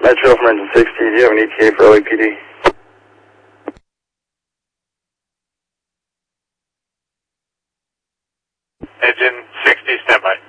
Metro from engine 60, do you have an ETA for LAPD? Engine 60, standby.